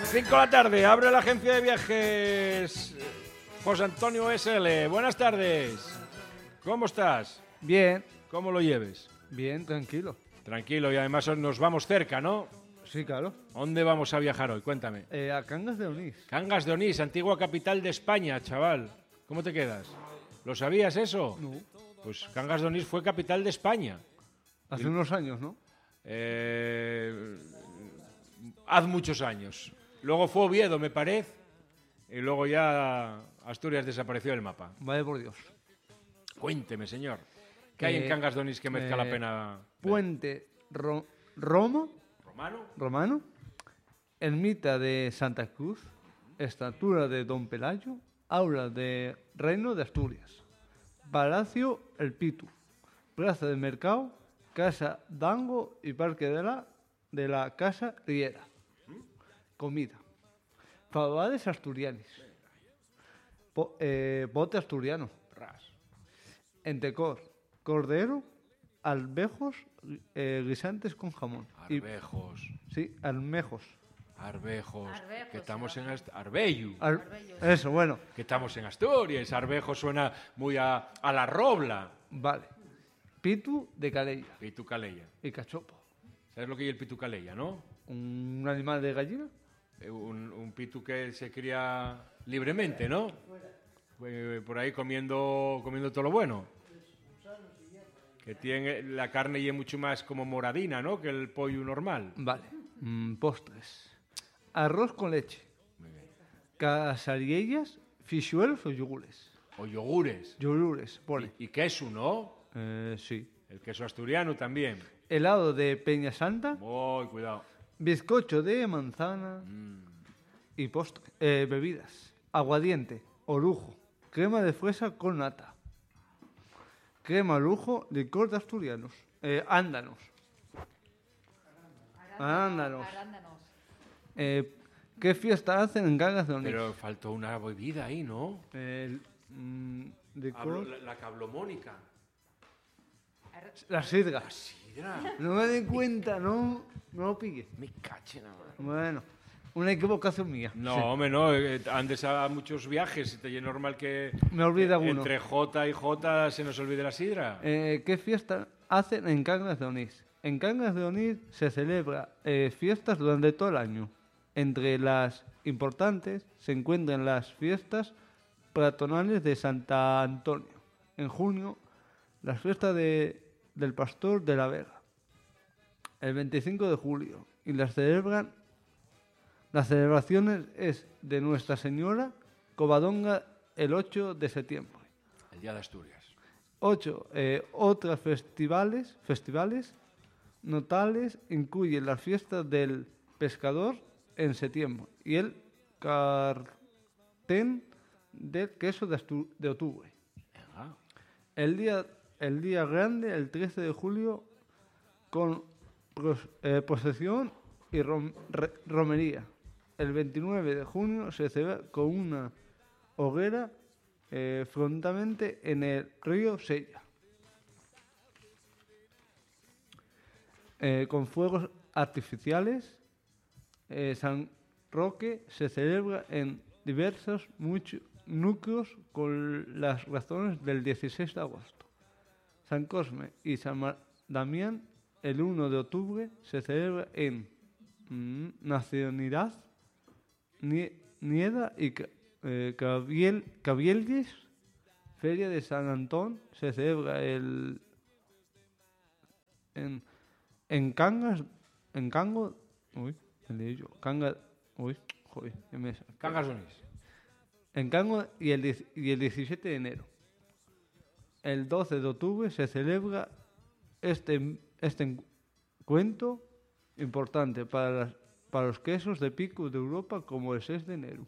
5 de la tarde, abre la agencia de viajes José Antonio SL. Buenas tardes. ¿Cómo estás? Bien, ¿Cómo lo lleves? bien, tranquilo. Tranquilo, y además nos vamos cerca, ¿no? Sí, claro. ¿Dónde vamos a viajar hoy? Cuéntame. A Cangas de Onís. Cangas de Onís, antigua capital de España, chaval. ¿Cómo te quedas? ¿Lo sabías eso? No. Pues Cangas de Onís fue capital de España. Hace unos años, ¿no? Hace muchos años. Luego fue Oviedo, me parece, y luego ya Asturias desapareció del mapa. Vale, por Dios. Cuénteme, señor. ¿Qué hay en Cangas de Onís que merezca la pena ver? Puente ¿Romano? romano, ermita de Santa Cruz, estatua de Don Pelayo, aula de Reino de Asturias, Palacio El Pitu, plaza de mercado, casa Dango y parque de la Casa Riera. Comida. Favores asturianis. Bote asturiano. Ras. Entecor. Cordero. Albejos guisantes con jamón. Arbejos. Sí, almejos. Arbejos. Arbejos, Que estamos en Arbejos. Arbello. Eso, bueno. Que estamos en Asturias. Arbejos suena muy a la robla. Vale. Pitu de Calella Pitu Calella. y cachopo. ¿Sabes lo que es el pitu Calella, no? Un animal de gallina. Un pitu que se cría libremente, ¿no? Por ahí comiendo todo lo bueno. Que tiene la carne y es mucho más como moradina, ¿no? Que el pollo normal. Vale. Postres. Arroz con leche. Muy bien. Casariellas, fichuelos o yogures. O yogures. Yogures, pone. Y queso, ¿no? Sí. El queso asturiano también. Helado de Peña Santa, Uy, cuidado. bizcocho de manzana y postre. Bebidas. Aguardiente, orujo, crema de fresa con nata. Crema lujo, licor de asturianos. Ándanos. Arándanos. ¿Qué fiesta hacen en Cangas de Onís? Pero faltó una bebida ahí, ¿no? Licor. La cablomónica. La sidra. La sidra. No me den cuenta, no lo pique. Me cachen ahora. Bueno, una equivocación mía. No, Sí. hombre, no. Andes a muchos viajes y te es normal que Me olvida uno. entre J y J se nos olvide la sidra. ¿Qué fiesta hacen en Cangas de Onís? En Cangas de Onís se celebra fiestas durante todo el año. Entre las importantes se encuentran las fiestas patronales de Santa Antonio. En junio, las fiestas del Pastor de la Vega. El 25 de julio. Y las celebraciones es de Nuestra Señora Covadonga el 8 de septiembre. El Día de Asturias. 8. Otras festivales notables incluyen las fiestas del pescador en septiembre y el cartén del queso de octubre. Venga. El día grande, el 13 de julio, con procesión y romería. El 29 de junio se celebra con una hoguera frontalmente en el río Sella. Con fuegos artificiales. San Roque se celebra en diversos núcleos con las razones del 16 de agosto. San Cosme y San Damián el 1 de octubre se celebra en Nacionalidad, Nieda y Cabielgues. Feria de San Antón se celebra en Cangas, en Cango, Cangas Cangas de Onís. en Cango y el 17 de enero. El 12 de octubre se celebra este encuentro importante para los quesos de pico de Europa como el 6 de enero.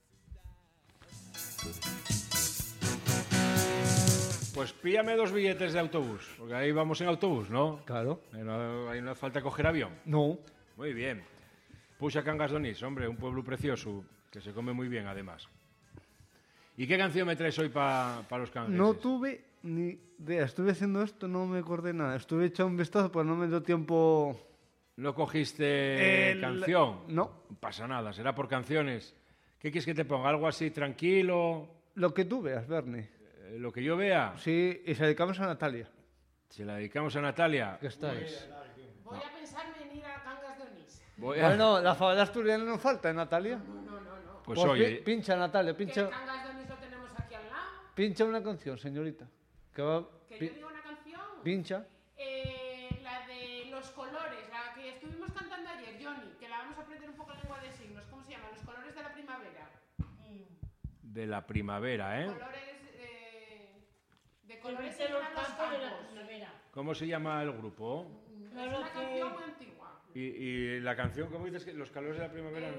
Pues píllame 2 billetes de autobús, porque ahí vamos en autobús, ¿no? Claro. Ahí no hace falta coger avión. No. Muy bien. Puxa Cangas de Onís, hombre, un pueblo precioso, que se come muy bien además. ¿Y qué canción me traes hoy para los cangueses? No tuve ni idea. Estuve haciendo esto, no me acordé nada. Estuve echando un vistazo, pero no me dio tiempo ¿No cogiste canción? No, No pasa nada, será por canciones. ¿Qué quieres que te ponga? ¿Algo así tranquilo? lo que tú veas, Bernie. Lo que yo vea. Sí, y se dedicamos a Natalia, Se la dedicamos a Natalia. que estáis. Voy a pensarme en ir a Cangas de Onís. Voy a- Bueno, la fabada asturiana no falta, Natalia. No. Pues Pues oye, pincha, Natalia, Que pincha, Cangas de Onís lo tenemos aquí al lado. pincha una canción, señorita. Que va, Que yo diga una canción. pincha. La de los colores, la que estuvimos cantando ayer, Johnny, que la vamos a aprender un poco en lengua de signos. ¿Cómo se llama? Los colores de la primavera. de la primavera, ¿eh? Colores, de colores Se se los llenan los campos de la campos. primavera. ¿Cómo se llama el grupo? Es Claro una que canción muy antigua. Y la canción, ¿cómo dices? Que los calores de la primavera.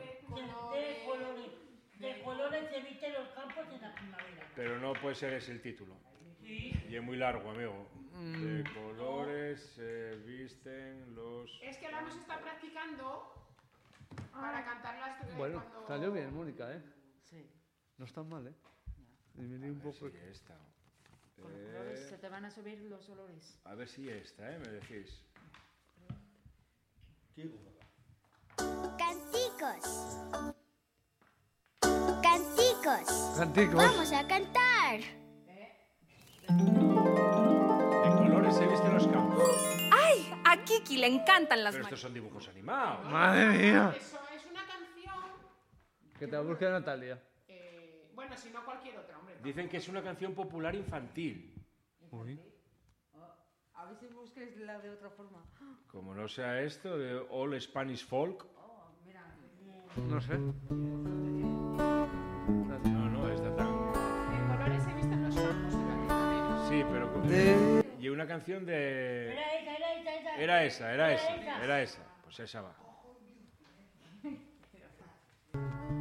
De colores se visten los campos en la primavera. Pero no puede ser ese el título. Sí. Y es muy largo, amigo. De colores se visten los... Es que la hemos estado practicando para cantarlas Bueno, cuando... salió bien, Mónica, ¿eh? Sí, No está mal, ¿eh? Y me di un poco... Sí, esta. con los colores se te van a subir los olores. A ver si esta, ¿eh? Me decís. Canticos. Canticos. Canticos. Vamos a cantar. De colores se visten los campos. ¡Ay! A Kiki le encantan las Pero estos mariposas. son dibujos animados. ¡Madre mía! Eso es una canción... Que te la busque Natalia. bueno, si no cualquier otra, hombre. Dicen que es una canción popular infantil. Uy. A ver si busques la de otra forma. Como no sea esto, de All Spanish Folk. No sé. No, está tan... De colores se visten los campos en la primavera. Sí, pero... Y una canción de... Era esa. Era esa. Pues esa va.